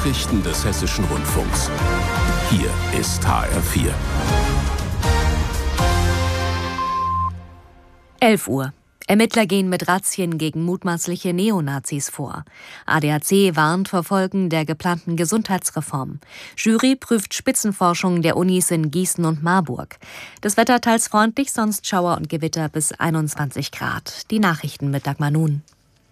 Nachrichten des Hessischen Rundfunks. Hier ist HR4. 11 Uhr. Ermittler gehen mit Razzien gegen mutmaßliche Neonazis vor. ADAC warnt vor Folgen der geplanten Gesundheitsreform. Jury prüft Spitzenforschung der Unis in Gießen und Marburg. Das Wetter teils freundlich, sonst Schauer und Gewitter bis 21 Grad. Die Nachrichten mit Dagmar Nun.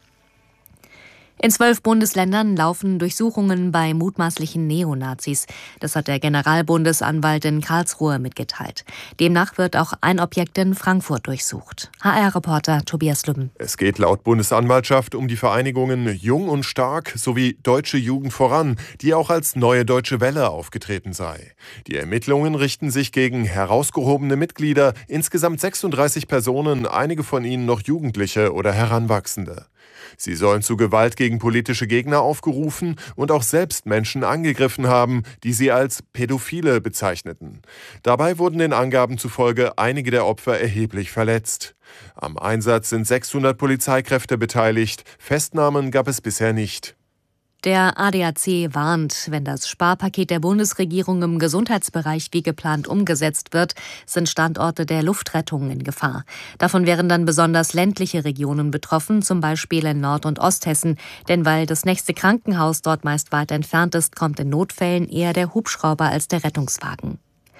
In 12 Bundesländern laufen Durchsuchungen bei mutmaßlichen Neonazis. Das hat der Generalbundesanwalt in Karlsruhe mitgeteilt. Demnach wird auch ein Objekt in Frankfurt durchsucht. HR-Reporter Tobias Lübben. Es geht laut Bundesanwaltschaft um die Vereinigungen Jung und Stark sowie Deutsche Jugend voran, die auch als Neue Deutsche Welle aufgetreten sei. Die Ermittlungen richten sich gegen herausgehobene Mitglieder, insgesamt 36 Personen, einige von ihnen noch Jugendliche oder Heranwachsende. Sie sollen zu Gewalt gegen politische Gegner aufgerufen und auch selbst Menschen angegriffen haben, die sie als Pädophile bezeichneten. Dabei wurden den Angaben zufolge einige der Opfer erheblich verletzt. Am Einsatz sind 600 Polizeikräfte beteiligt. Festnahmen gab es bisher nicht. Der ADAC warnt, wenn das Sparpaket der Bundesregierung im Gesundheitsbereich wie geplant umgesetzt wird, sind Standorte der Luftrettung in Gefahr. Davon wären dann besonders ländliche Regionen betroffen, zum Beispiel in Nord- und Osthessen. Denn weil das nächste Krankenhaus dort meist weit entfernt ist, kommt in Notfällen eher der Hubschrauber als der Rettungswagen.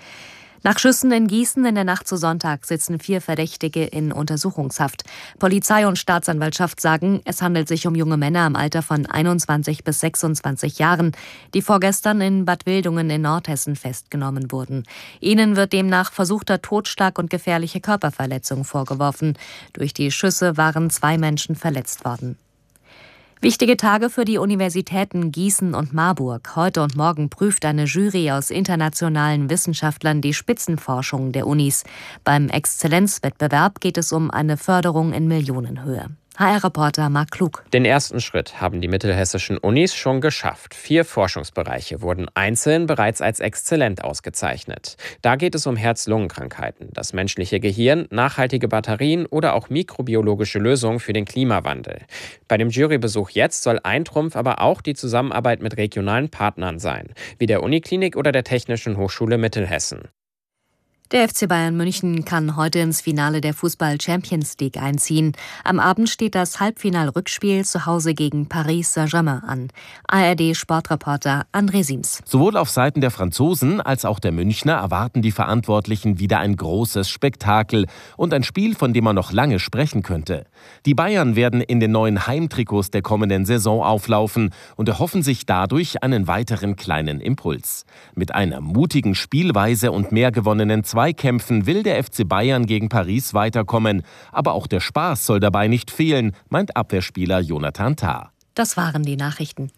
Nach Schüssen in Gießen in der Nacht zu Sonntag sitzen 4 Verdächtige in Untersuchungshaft. Polizei und Staatsanwaltschaft sagen, es handelt sich um junge Männer im Alter von 21 bis 26 Jahren, die vorgestern in Bad Wildungen in Nordhessen festgenommen wurden. Ihnen wird demnach versuchter Totschlag und gefährliche Körperverletzung vorgeworfen. Durch die Schüsse waren 2 Menschen verletzt worden. Wichtige Tage für die Universitäten Gießen und Marburg. Heute und morgen prüft eine Jury aus internationalen Wissenschaftlern die Spitzenforschung der Unis. Beim Exzellenzwettbewerb geht es um eine Förderung in Millionenhöhe. HR-Reporter Marc Klug. Den ersten Schritt haben die mittelhessischen Unis schon geschafft. 4 Forschungsbereiche wurden einzeln bereits als exzellent ausgezeichnet. Da geht es um Herz-Lungen-Krankheiten, das menschliche Gehirn, nachhaltige Batterien oder auch mikrobiologische Lösungen für den Klimawandel. Bei dem Jurybesuch jetzt soll ein Trumpf aber auch die Zusammenarbeit mit regionalen Partnern sein, wie der Uniklinik oder der Technischen Hochschule Mittelhessen. Der FC Bayern München kann heute ins Finale der Fußball-Champions League einziehen. Am Abend steht das Halbfinal-Rückspiel zu Hause gegen Paris Saint-Germain an. ARD-Sportreporter André Siems. Sowohl auf Seiten der Franzosen als auch der Münchner erwarten die Verantwortlichen wieder ein großes Spektakel und ein Spiel, von dem man noch lange sprechen könnte. Die Bayern werden in den neuen Heimtrikots der kommenden Saison auflaufen und erhoffen sich dadurch einen weiteren kleinen Impuls. Mit einer mutigen Spielweise und mehr gewonnenen Zweikämpfen will der FC Bayern gegen Paris weiterkommen. Aber auch der Spaß soll dabei nicht fehlen, meint Abwehrspieler Jonathan Tah. Das waren die Nachrichten.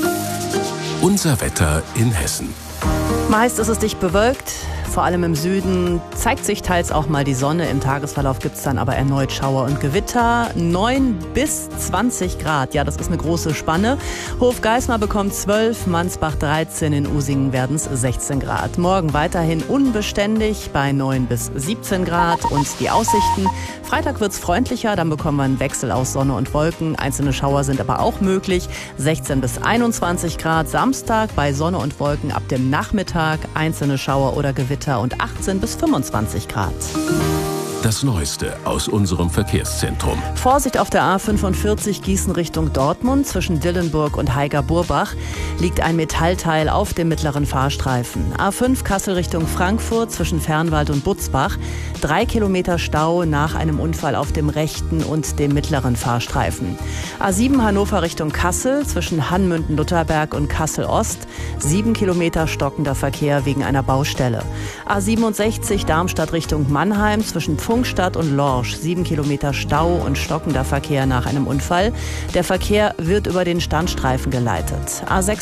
Unser Wetter in Hessen. Meist ist es dicht bewölkt. Vor allem im Süden zeigt sich teils auch mal die Sonne. Im Tagesverlauf gibt es dann aber erneut Schauer und Gewitter. 9 bis 20 Grad, ja, das ist eine große Spanne. Hofgeismar bekommt 12, Mansbach 13, in Usingen werden es 16 Grad. Morgen weiterhin unbeständig bei 9 bis 17 Grad. Und die Aussichten: Freitag wird es freundlicher, dann bekommen wir einen Wechsel aus Sonne und Wolken. Einzelne Schauer sind aber auch möglich. 16 bis 21 Grad. Samstag bei Sonne und Wolken ab dem Nachmittag einzelne Schauer oder Gewitter und 18 bis 25 Grad. Das Neueste aus unserem Verkehrszentrum. Vorsicht auf der A45 Gießen Richtung Dortmund. Zwischen Dillenburg und Heiger-Burbach liegt ein Metallteil auf dem mittleren Fahrstreifen. A5 Kassel Richtung Frankfurt zwischen Fernwald und Butzbach. 3 Kilometer Stau nach einem Unfall auf dem rechten und dem mittleren Fahrstreifen. A7 Hannover Richtung Kassel zwischen Hanmünden-Lutherberg und Kassel-Ost. 7 Kilometer stockender Verkehr wegen einer Baustelle. A67 Darmstadt Richtung Mannheim zwischen Pfungstadt und Lorsch. 7 Kilometer Stau und stockender Verkehr nach einem Unfall. Der Verkehr wird über den Standstreifen geleitet.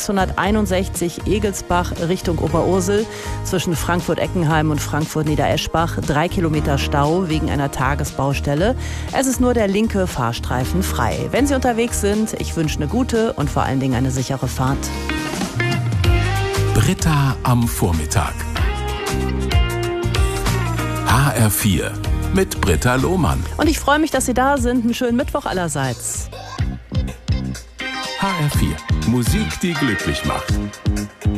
A661 Egelsbach Richtung Oberursel zwischen Frankfurt-Eckenheim und Frankfurt-Niedereschbach. 3 Kilometer Stau wegen einer Tagesbaustelle. Es ist nur der linke Fahrstreifen frei. Wenn Sie unterwegs sind, ich wünsche eine gute und vor allen Dingen eine sichere Fahrt. Britta am Vormittag. HR4 mit Britta Lohmann. Und ich freue mich, dass Sie da sind. Einen schönen Mittwoch allerseits. HR4. Musik, die glücklich macht.